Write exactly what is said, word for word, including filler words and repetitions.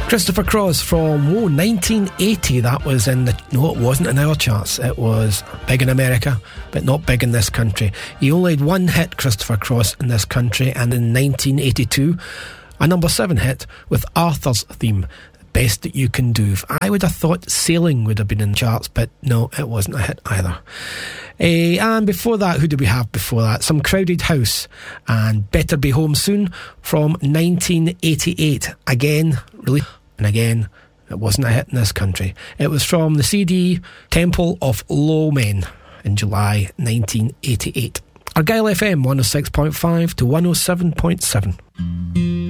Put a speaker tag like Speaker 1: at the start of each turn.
Speaker 1: Christopher Cross from oh, nineteen eighty. That was in the... No, it wasn't in our charts. It was big in America, but not big in this country. He only had one hit, Christopher Cross, in this country, and in nineteen eighty-two, a number seven hit with Arthur's Theme, Best That You Can Do. I would have thought Sailing would have been in the charts, but no, it wasn't a hit either. Uh, and before that, who did we have before that? Some Crowded House and Better Be Home Soon from nineteen eighty-eight. Again, really, and again, it wasn't a hit in this country. It was from the C D Temple of Low Men in July nineteen eighty-eight. Argyle F M one oh six point five to one oh seven point seven.